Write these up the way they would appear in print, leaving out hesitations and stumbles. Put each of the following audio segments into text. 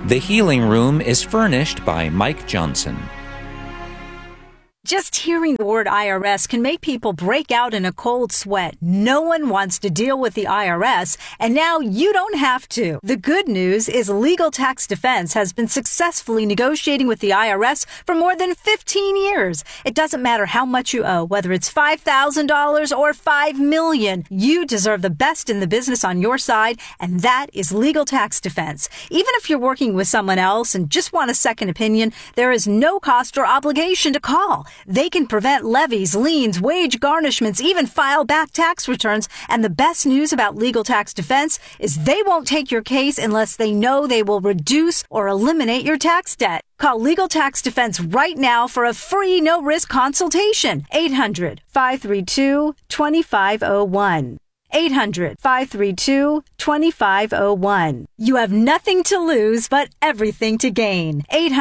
The Healing Room is furnished by Mike Johnson. Just hearing the word IRS can make people break out in a cold sweat. No one wants to deal with the IRS, and now you don't have to. The good news is Legal Tax Defense has been successfully negotiating with the IRS for more than 15 years. It doesn't matter how much you owe, whether it's $5,000 or $5 million. You deserve the best in the business on your side, and that is Legal Tax Defense. Even if you're working with someone else and just want a second opinion, there is no cost or obligation to call. They can prevent levies, liens, wage garnishments, even file back tax returns. And the best news about Legal Tax Defense is they won't take your case unless they know they will reduce or eliminate your tax debt. Call Legal Tax Defense right now for a free no-risk consultation. 800-532-2501. 800-532-2501. You have nothing to lose but everything to gain.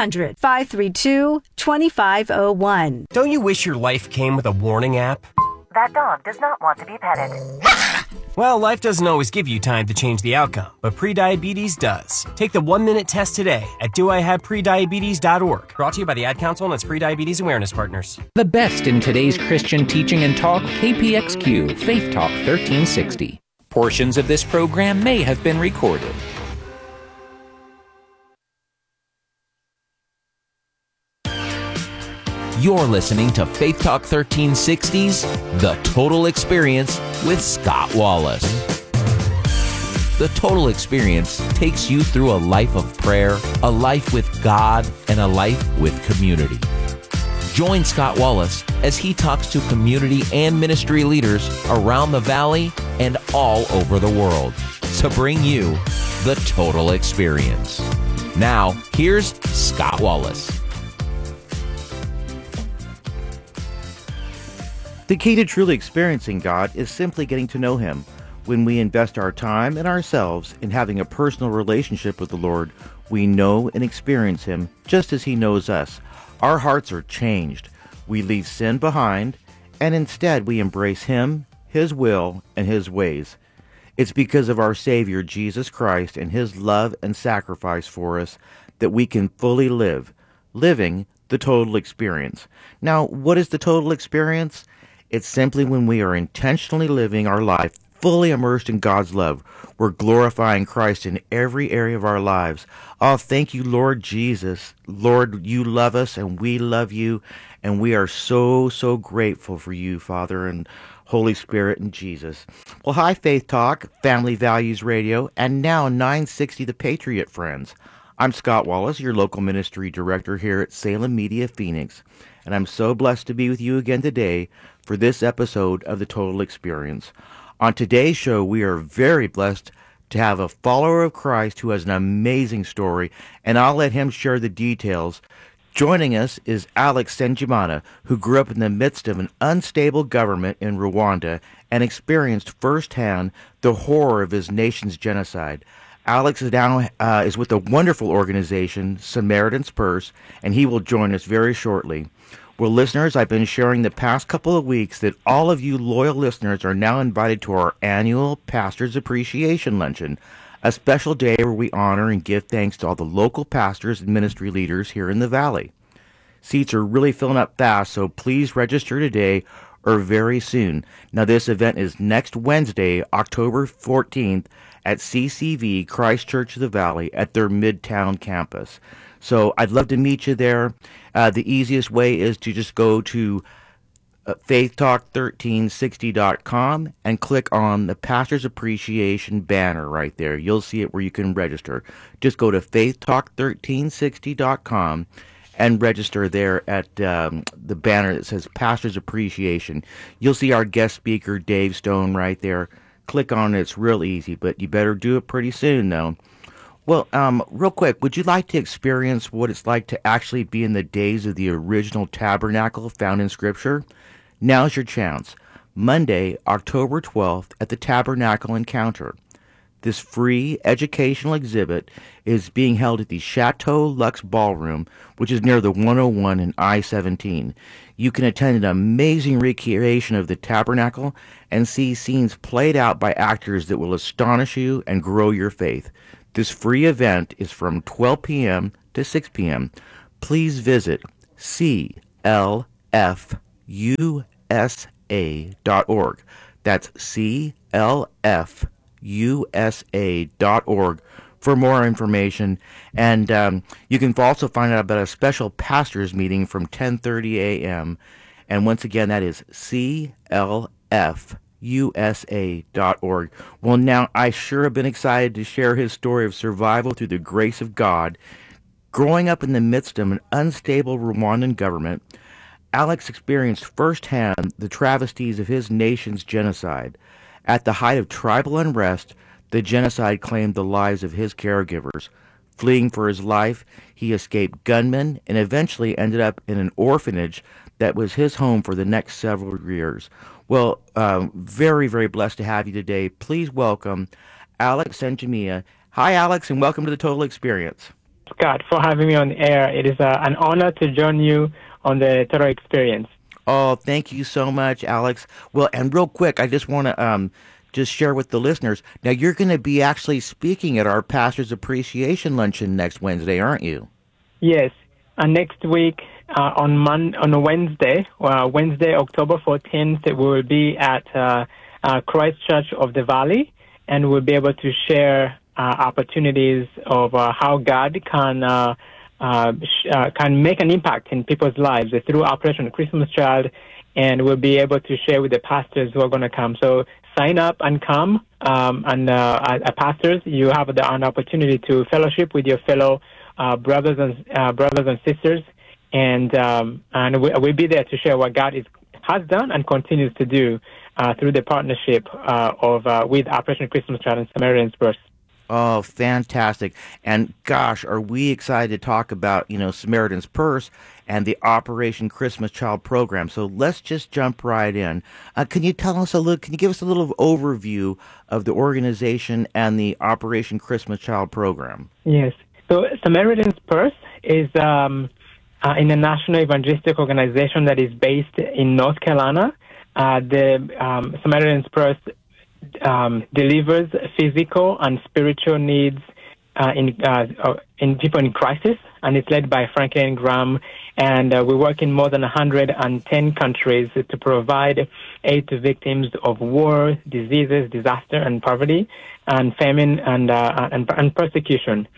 800-532-2501. Don't you wish your life came with a warning app? That dog does not want to be petted. Well, life doesn't always give you time to change the outcome, but prediabetes does. Take the 1-minute test today at doihaveprediabetes.org. Brought to you by the Ad Council and its Prediabetes Awareness Partners. The best in today's Christian teaching and talk, KPXQ, Faith Talk 1360. Portions of this program may have been recorded. You're listening to Faith Talk 1360's The Total Experience with Scott Wallace. The Total Experience takes you through a life of prayer, a life with God, and a life with community. Join Scott Wallace as he talks to community and ministry leaders around the valley and all over the world to bring you The Total Experience. Now, here's Scott Wallace. The key to truly experiencing God is simply getting to know Him. When we invest our time and ourselves in having a personal relationship with the Lord, we know and experience Him just as He knows us. Our hearts are changed. We leave sin behind, and instead we embrace Him, His will, and His ways. It's because of our Savior, Jesus Christ, and His love and sacrifice for us that we can fully live, living the total experience. Now, what is the total experience? It's simply when we are intentionally living our life fully immersed in God's love. We're glorifying Christ in every area of our lives. Oh, thank you, Lord Jesus. Lord, you love us and we love you, and we are so, so grateful for you, Father, and Holy Spirit and Jesus. Well, hi, Faith Talk, Family Values Radio, and now 960 The Patriot Friends. I'm Scott Wallace, your local ministry director here at Salem Media Phoenix, and I'm so blessed to be with you again today for this episode of The Total Experience. On today's show, we are very blessed to have a follower of Christ who has an amazing story, and I'll let him share the details. Joining us is Alex Senjimana, who grew up in the midst of an unstable government in Rwanda and experienced firsthand the horror of his nation's genocide. Alex is now is with a wonderful organization, Samaritan's Purse, and he will join us very shortly. Well, listeners, I've been sharing the past couple of weeks that all of you loyal listeners are now invited to our annual Pastors Appreciation Luncheon, a special day where we honor and give thanks to all the local pastors and ministry leaders here in the Valley. Seats are really filling up fast, so please register today or very soon. Now, this event is next Wednesday, October 14th, at CCV, Christ Church of the Valley, at their Midtown campus. So I'd love to meet you there. The easiest way is to just go to faithtalk1360.com and click on the Pastor's Appreciation banner right there. You'll see it where you can register. Just go to faithtalk1360.com and register there at the banner that says Pastor's Appreciation. You'll see our guest speaker, Dave Stone, right there. Click on it. It's real easy, but you better do it pretty soon, though. Well, real quick, would you like to experience what it's like to actually be in the days of the original tabernacle found in Scripture? Now's your chance. Monday, October 12th, at the Tabernacle Encounter. This free educational exhibit is being held at the Chateau Lux Ballroom, which is near the 101 and I-17. You can attend an amazing recreation of the tabernacle and see scenes played out by actors that will astonish you and grow your faith. This free event is from 12 p.m. to 6 p.m. Please visit clfusa.org. That's clfusa.org for more information. And you can also find out about a special pastors meeting from 10:30 a.m. And once again, that is clfusa.org. Well, now, I sure have been excited to share his story of survival through the grace of God. Growing up in the midst of an unstable Rwandan government, Alex experienced firsthand the travesties of his nation's genocide. At the height of tribal unrest, the genocide claimed the lives of his caregivers. Fleeing for his life, he escaped gunmen and eventually ended up in an orphanage that was his home for the next several years. Well, very, very blessed to have you today. Please welcome Alex Senjamia. Hi, Alex, and welcome to the Total Experience. Scott, for having me on the air. It is an honor to join you on the Total Experience. Oh, thank you so much, Alex. Well, and real quick, I just want to just share with the listeners. Now, you're going to be actually speaking at our Pastor's Appreciation Luncheon next Wednesday, aren't you? Yes. Next week, on Wednesday, October 14th, we will be at Christ Church of the Valley, and we'll be able to share opportunities of how God can make an impact in people's lives through Operation Christmas Child, and we'll be able to share with the pastors who are going to come. So sign up and come, and pastors, you have an opportunity to fellowship with your fellow brothers and sisters, and we'll be there to share what God has done and continues to do through the partnership with Operation Christmas Child and Samaritan's Purse. Oh, fantastic. And gosh, are we excited to talk about, Samaritan's Purse and the Operation Christmas Child program. So let's just jump right in. Can you give us a little overview of the organization and the Operation Christmas Child program? Yes. So Samaritan's Purse is in a national evangelistic organization that is based in North Carolina. The Samaritan's Purse delivers physical and spiritual needs in people in crisis, and it's led by Franklin Graham. And we work in more than 110 countries to provide aid to victims of war, diseases, disaster, and poverty, and famine and persecution.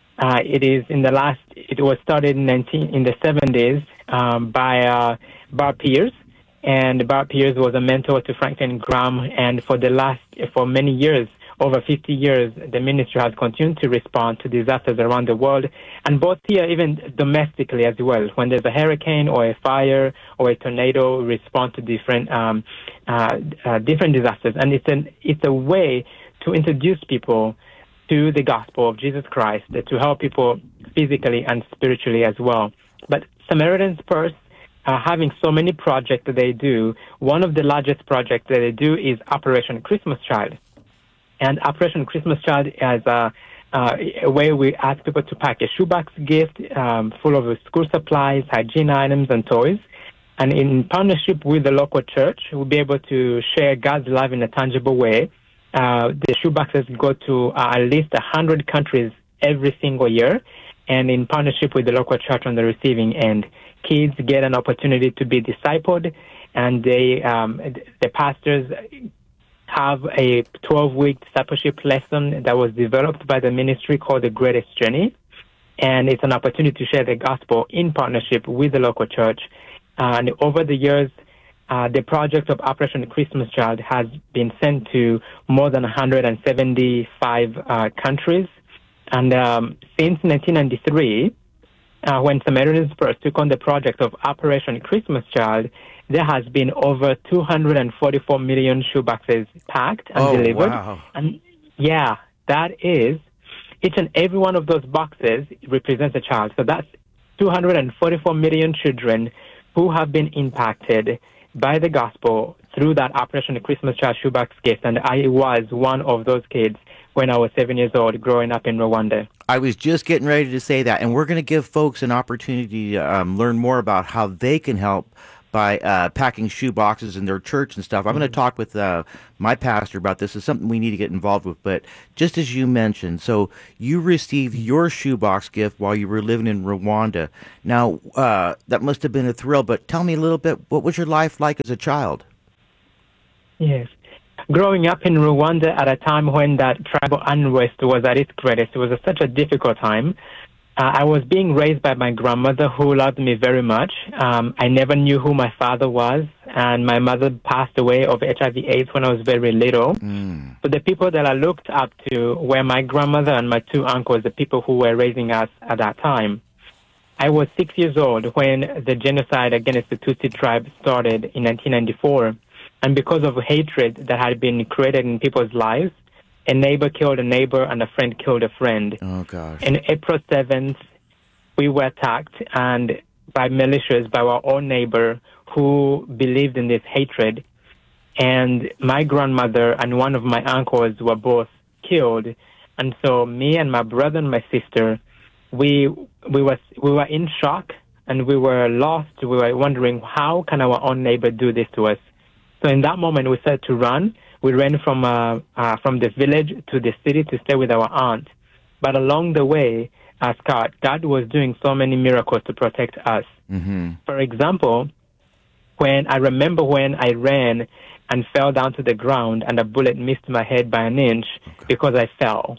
It was started in the 70s by Bob Pierce. And Bob Pierce was a mentor to Franklin Graham, and for many years, over 50 years, the ministry has continued to respond to disasters around the world, and both here, even domestically as well. When there's a hurricane or a fire or a tornado, respond to different disasters, and it's a way to introduce people to the gospel of Jesus Christ, to help people physically and spiritually as well. But Samaritan's Purse, having so many projects that they do, one of the largest projects that they do is Operation Christmas Child. And Operation Christmas Child is a way we ask people to pack a shoebox gift full of school supplies, hygiene items, and toys. And in partnership with the local church, we'll be able to share God's love in a tangible way. The shoeboxes go to at least 100 countries every single year. And in partnership with the local church on the receiving end, kids get an opportunity to be discipled, and the pastors have a 12-week discipleship lesson that was developed by the ministry called The Greatest Journey, and it's an opportunity to share the gospel in partnership with the local church. And over the years, the project of Operation Christmas Child has been sent to more than 175 countries, and since 1993, when Samaritan's Purse took on the project of Operation Christmas Child, there has been over 244 million shoeboxes packed and delivered. Wow. And yeah, that is, each and every one of those boxes represents a child. So that's 244 million children who have been impacted by the gospel through that Operation Christmas Child shoebox gift. And I was one of those kids when I was 7 years old growing up in Rwanda. I was just getting ready to say that, and we're going to give folks an opportunity to learn more about how they can help by packing shoe boxes in their church and stuff. I'm going to talk with my pastor about this. It's something we need to get involved with. But just as you mentioned, so you received your shoebox gift while you were living in Rwanda. Now, that must have been a thrill, but tell me a little bit, what was your life like as a child? Yes. Growing up in Rwanda at a time when that tribal unrest was at its greatest, it was such a difficult time. I was being raised by my grandmother, who loved me very much. I never knew who my father was, and my mother passed away of HIV/AIDS when I was very little. But the people that I looked up to were my grandmother and my two uncles, the people who were raising us at that time. I was 6 years old when the genocide against the Tutsi tribe started in 1994. And because of hatred that had been created in people's lives, a neighbor killed a neighbor and a friend killed a friend. Oh, gosh. On April 7th, we were attacked and by militias, by our own neighbor who believed in this hatred. And my grandmother and one of my uncles were both killed. And so me and my brother and my sister, we were in shock and we were lost. We were wondering, how can our own neighbor do this to us? So in that moment, we started to run. We ran from the village to the city to stay with our aunt. But along the way, Scott, God was doing so many miracles to protect us. For example, when I ran and fell down to the ground and a bullet missed my head by an inch because I fell.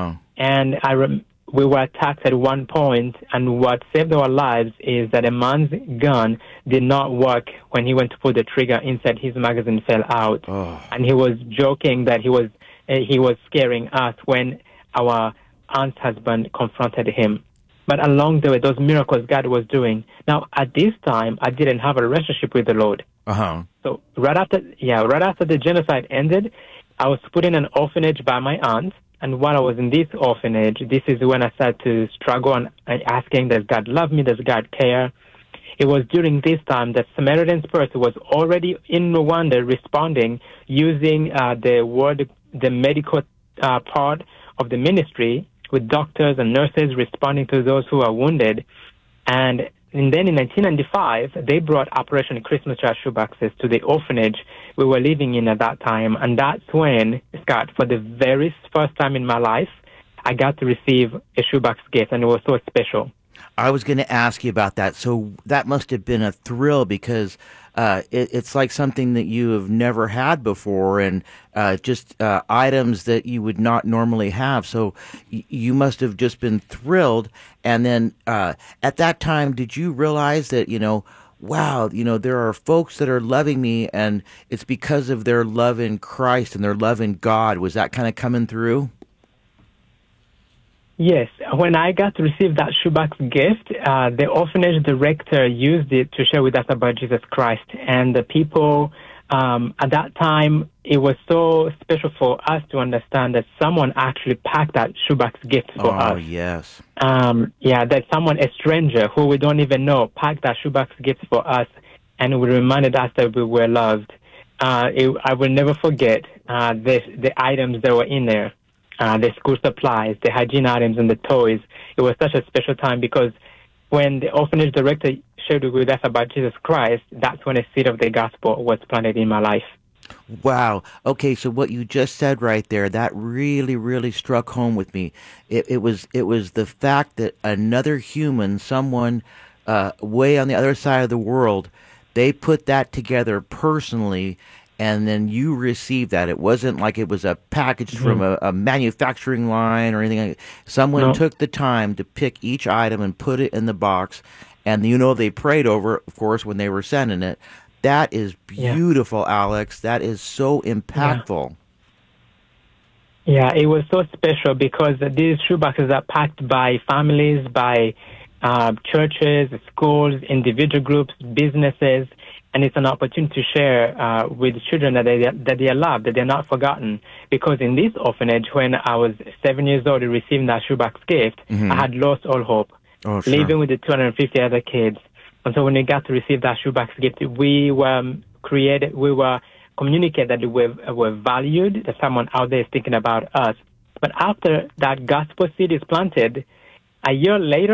And we were attacked at one point, and what saved our lives is that a man's gun did not work when he went to pull the trigger. Inside, his magazine fell out. And he was joking that he was scaring us when our aunt's husband confronted him. But along the way, those miracles God was doing. Now, at this time, I didn't have a relationship with the Lord. So right after the genocide ended, I was put in an orphanage by my aunt. And while I was in this orphanage, this is when I started to struggle and asking, does God love me? Does God care? It was during this time that Samaritan's Purse was already in Rwanda responding using the medical part of the ministry with doctors and nurses responding to those who are wounded. And then in 1995, they brought Operation Christmas Child shoeboxes to the orphanage we were living in at that time. And that's when, Scott, for the very first time in my life, I got to receive a shoebox gift, and it was so special. I was going to ask you about that. So that must have been a thrill because it's like something that you have never had before, and just items that you would not normally have. So you must have just been thrilled. And then at that time, did you realize that, wow, there are folks that are loving me, and it's because of their love in Christ and their love in God? Was that kind of coming through? Yes. When I got to receive that shoebox gift, the orphanage director used it to share with us about Jesus Christ. And the people at that time, it was so special for us to understand that someone actually packed that shoebox gift for us. Oh, yes. That someone, a stranger who we don't even know, packed that shoebox gift for us, and it reminded us that we were loved. I will never forget the items that were in there. The school supplies, the hygiene items, and the toys. It was such a special time because when the orphanage director shared with us about Jesus Christ, that's when a seed of the gospel was planted in my life. Wow. Okay, so what you just said right there, that really, really struck home with me. It was the fact that another human, someone way on the other side of the world, they put that together personally, and then you received that. It wasn't like it was a package from a manufacturing line or anything like that. Someone took the time to pick each item and put it in the box, and they prayed over it, of course, when they were sending it. That is beautiful, Alex. That is so impactful. Yeah, it was so special because these shoeboxes are packed by families, by churches, schools, individual groups, businesses, and it's an opportunity to share with children that they are loved, that they're not forgotten. Because in this orphanage, when I was 7 years old receiving that shoebox gift, I had lost all hope, living with the 250 other kids. And so when we got to receive that shoebox gift, we were communicated that we're valued, that someone out there is thinking about us. But after that gospel seed is planted, a year later,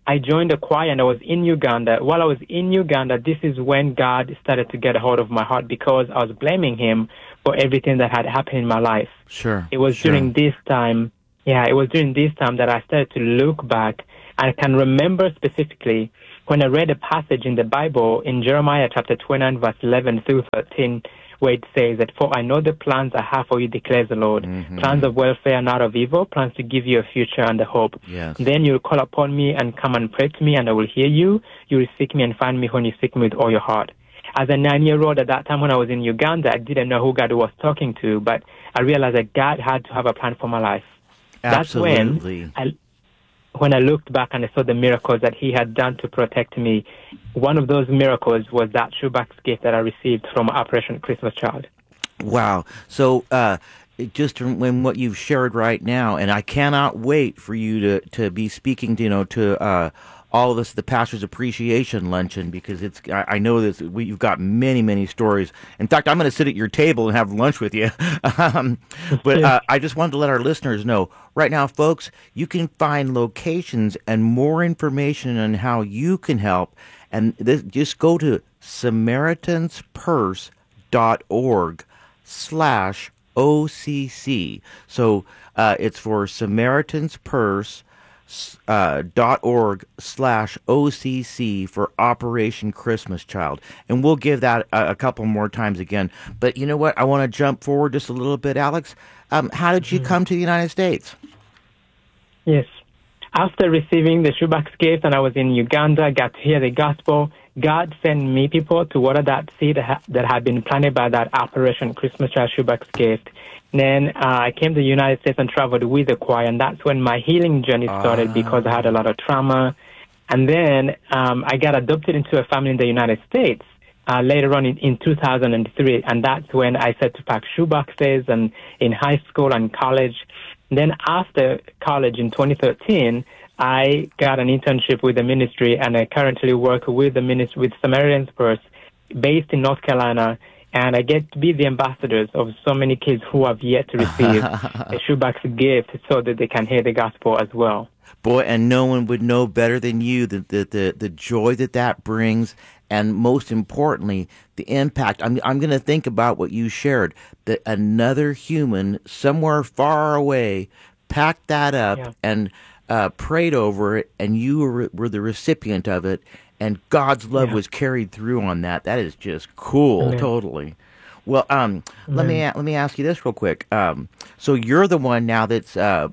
I joined the choir and I was in Uganda. While I was in Uganda, this is when God started to get a hold of my heart because I was blaming him for everything that had happened in my life. Sure. It was during this time, that I started to look back. I can remember specifically when I read a passage in the Bible in Jeremiah chapter 29, verse 11 through 13, where it says that, "For I know the plans I have for you, declares the Lord, plans of welfare, not of evil, plans to give you a future and a hope. Yes. Then you'll call upon me and come and pray to me, and I will hear you. You will seek me and find me when you seek me with all your heart." As a 9-year-old at that time when I was in Uganda, I didn't know who God was talking to, but I realized that God had to have a plan for my life. Absolutely. That's when I looked back and I saw the miracles that he had done to protect me. One of those miracles was that shoebox gift that I received from Operation Christmas Child. Wow. So just when what you've shared right now, and I cannot wait for you to be speaking to all of us at the Pastor's Appreciation Luncheon, because I know that you've got many, many stories. In fact, I'm going to sit at your table and have lunch with you. But I just wanted to let our listeners know, right now, folks, you can find locations and more information on how you can help. And just go to SamaritansPurse.org/OCC. So it's for SamaritansPurse.org/OCC for Operation Christmas Child. And we'll give that a couple more times again. But you know what? I want to jump forward just a little bit, Alex. How did you come to the United States? Yes. After receiving the shoebox gift and I was in Uganda, I got to hear the gospel. God sent me people to water that seed that had been planted by that Operation Christmas Child shoebox gift. Then I came to the United States and traveled with the choir, and that's when my healing journey started because I had a lot of trauma. And then I got adopted into a family in the United States later on in 2003, and that's when I started to pack shoeboxes and in high school and college. Then after college in 2013, I got an internship with the ministry, and I currently work with the ministry with Samaritan's Purse, based in North Carolina. And I get to be the ambassadors of so many kids who have yet to receive a shoebox gift so that they can hear the gospel as well. Boy, and no one would know better than you the joy that brings, and most importantly, the impact. I'm going to think about what you shared, that another human somewhere far away packed that up and prayed over it, and you were the recipient of it. And God's love was carried through on that. That is just cool, Amen. Totally. Well, let me ask you this real quick. So you're the one now that's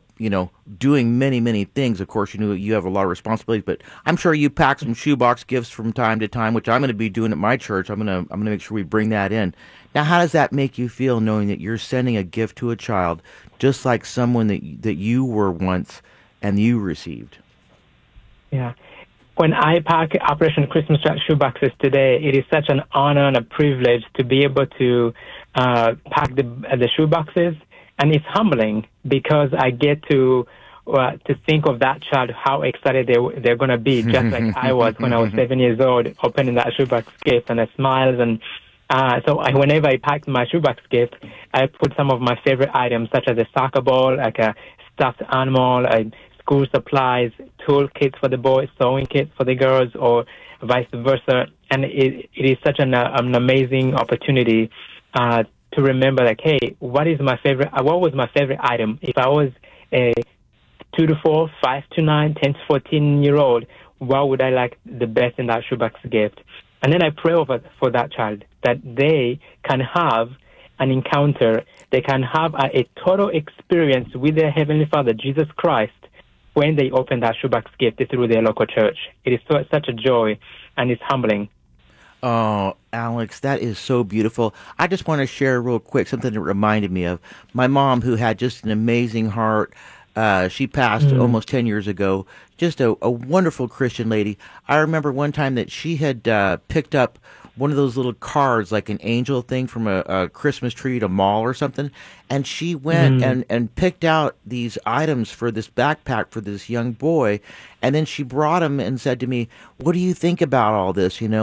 doing many, many things. Of course, you have a lot of responsibilities, but I'm sure you pack some shoebox gifts from time to time, which I'm going to be doing at my church. I'm going to make sure we bring that in. Now, how does that make you feel, knowing that you're sending a gift to a child, just like someone that you were once and you received? Yeah. When I pack Operation Christmas Child shoeboxes today, it is such an honor and a privilege to be able to pack the shoeboxes, and it's humbling because I get to think of that child, how excited they're going to be, just like I was when I was 7 years old, opening that shoebox gift, and I smiled. And whenever I pack my shoebox gift, I put some of my favorite items, such as a soccer ball, like a stuffed animal, school supplies, tool kits for the boys, sewing kits for the girls, or vice versa. And it is such an amazing opportunity to remember, like, hey, what was my favorite item? If I was a 2 to 4, 5 to 9, 10 to 14-year-old, what would I like the best in that shoebox gift? And then I pray for that child, that they can have an encounter, they can have a total experience with their Heavenly Father, Jesus Christ, when they open that shoebox gift through their local church. It is such a joy, and it's humbling. Oh, Alex, that is so beautiful. I just want to share real quick something that reminded me of my mom, who had just an amazing heart. She passed almost 10 years ago. Just a wonderful Christian lady. I remember one time that she had picked up one of those little cards, like an angel thing from a Christmas tree at a mall or something. And she went and picked out these items for this backpack for this young boy. And then she brought him and said to me, "What do you think about all this?" And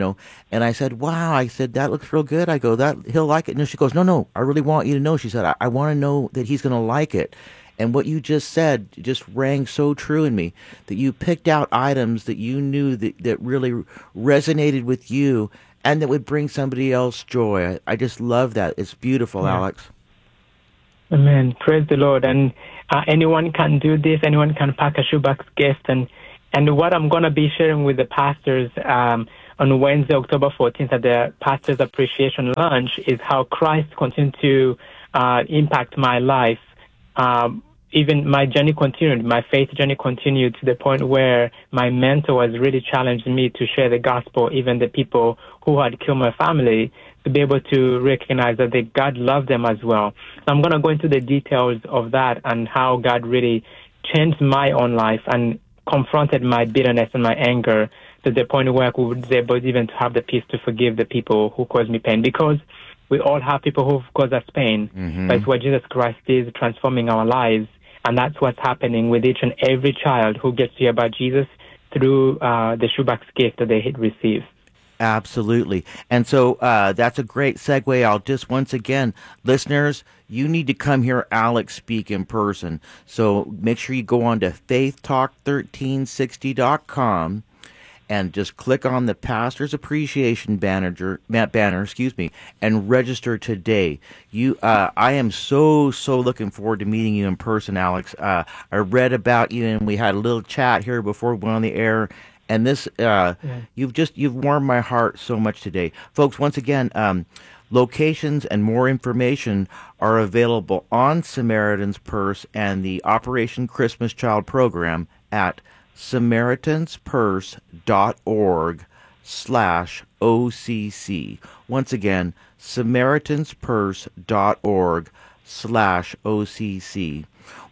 I said, "Wow." I said, "That looks real good." I go, "That he'll like it." And she goes, No, I really want you to know. She said, I want to know that he's going to like it. And what you just said just rang so true in me, that you picked out items that you knew that really resonated with you and that would bring somebody else joy. I just love that. It's beautiful, Alex. Amen. Praise the Lord. And anyone can do this. Anyone can pack a shoebox gift. And what I'm going to be sharing with the pastors on Wednesday, October 14th at the Pastors Appreciation Lunch is how Christ continued to impact my life. Even my journey continued, my faith journey continued to the point where my mentor has really challenged me to share the gospel, even the people who had killed my family, to be able to recognize that God loved them as well. So I'm going to go into the details of that and how God really changed my own life and confronted my bitterness and my anger to the point where I was able even to have the peace to forgive the people who caused me pain. Because we all have people who've caused us pain. Mm-hmm. But it's what Jesus Christ is, transforming our lives. And that's what's happening with each and every child who gets to hear about Jesus through the shoebox gift that they receive. Absolutely. And so that's a great segue. I'll just once again, listeners, you need to come hear Alex speak in person. So make sure you go on to faithtalk1360.com and just click on the Pastor's Appreciation banner, and register today. I am so looking forward to meeting you in person, Alex. I read about you, and we had a little chat here before we went on the air. And this, you've warmed my heart so much today, folks. Once again, locations and more information are available on Samaritan's Purse and the Operation Christmas Child program at SamaritansPurse.org/OCC. Once again, SamaritansPurse.org/OCC.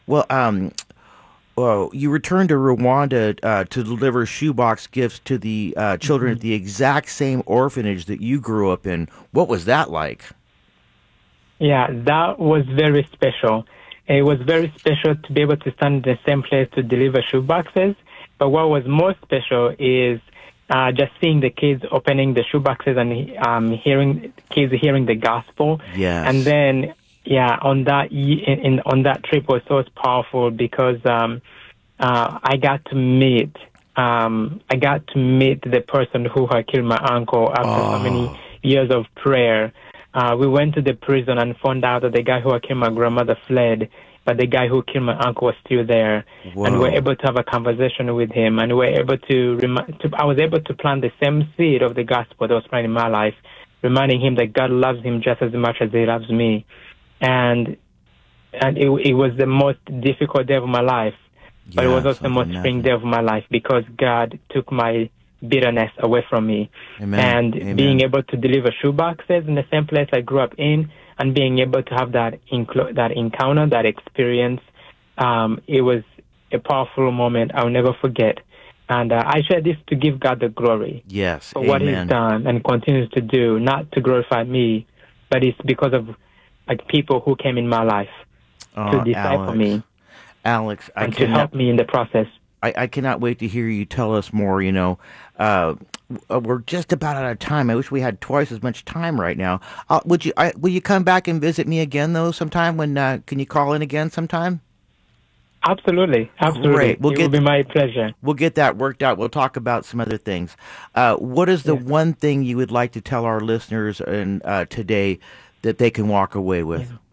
Well, you returned to Rwanda to deliver shoebox gifts to the children at the exact same orphanage that you grew up in. What was that like? Yeah, that was very special. It was very special to be able to stand in the same place to deliver shoeboxes. But what was more special is just seeing the kids opening the shoeboxes and hearing the gospel. Yes. And then, on that trip was so powerful because I got to meet the person who had killed my uncle after so many years of prayer. We went to the prison and found out that the guy who had killed my grandmother fled, but the guy who killed my uncle was still there. Whoa. And we were able to have a conversation with him, and we were able I was able to plant the same seed of the gospel that was planted in my life, reminding him that God loves him just as much as he loves me. And it was the most difficult day of my life, but it was also the most freeing day of my life because God took my bitterness away from me. Amen. And being able to deliver shoeboxes in the same place I grew up in, and being able to have that encounter, that experience, it was a powerful moment I'll never forget. And I share this to give God the glory. Yes, for what He's done and continues to do, not to glorify me, but it's because of people who came in my life to disciple me. Alex, and to help me in the process. I cannot wait to hear you tell us more. We're just about out of time. I wish we had twice as much time right now. Will you come back and visit me again, though, sometime? Can you call in again sometime? Absolutely. Great. It will be my pleasure. We'll get that worked out. We'll talk about some other things. What is the one thing you would like to tell our listeners today that they can walk away with? Yeah.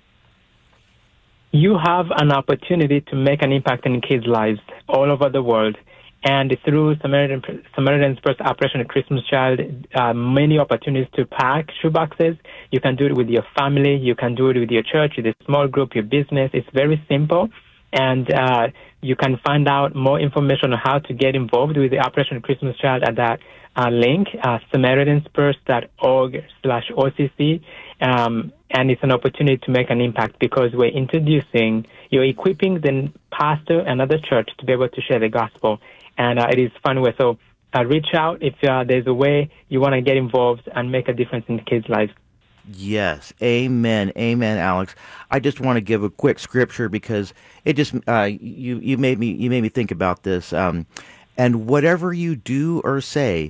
You have an opportunity to make an impact in kids' lives all over the world. And through Samaritan's Purse Operation Christmas Child, many opportunities to pack shoeboxes. You can do it with your family. You can do it with your church, with a small group, your business. It's very simple. And you can find out more information on how to get involved with the Operation Christmas Child at that link, SamaritansPurse.org/OCC. And it's an opportunity to make an impact because you're equipping the pastor and other church to be able to share the gospel. And it is a fun way. So reach out if there's a way you want to get involved and make a difference in the kids' lives. Yes. Amen. Amen, Alex. I just want to give a quick scripture because it just you made me think about this. And whatever you do or say,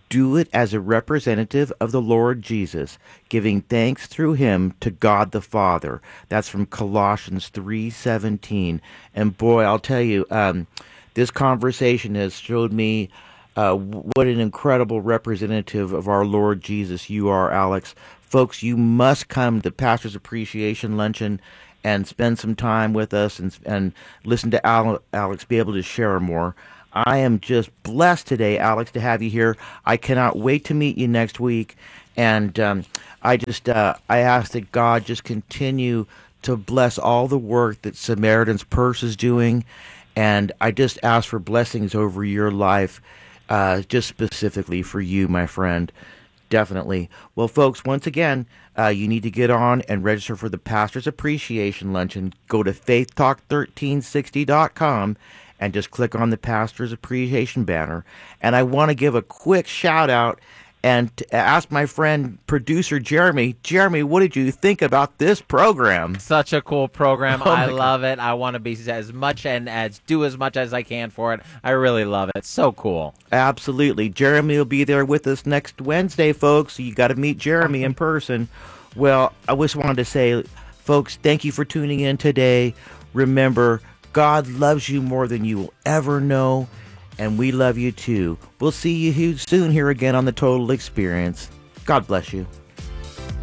Do it as a representative of the Lord Jesus, giving thanks through him to God the Father. That's from Colossians 3:17. And boy, I'll tell you, this conversation has showed me what an incredible representative of our Lord Jesus you are, Alex. Folks, you must come to Pastor's Appreciation Luncheon and spend some time with us and listen to Alex be able to share more. I am just blessed today, Alex, to have you here. I cannot wait to meet you next week. And I ask that God just continue to bless all the work that Samaritan's Purse is doing. And I just ask for blessings over your life, just specifically for you, my friend. Definitely. Well, folks, once again, you need to get on and register for the Pastor's Appreciation Luncheon. Go to faithtalk1360.com and just click on the Pastor's Appreciation banner. And I want to give a quick shout out and ask my friend, producer Jeremy. Jeremy, what did you think about this program? Such a cool program. Oh I love it. I want to be do as much as I can for it. I really love it. It's so cool. Absolutely. Jeremy will be there with us next Wednesday, folks. You got to meet Jeremy in person. Well, I just wanted to say, folks, thank you for tuning in today. Remember, God loves you more than you will ever know, and we love you too. We'll see you soon here again on The Total Experience. God bless you.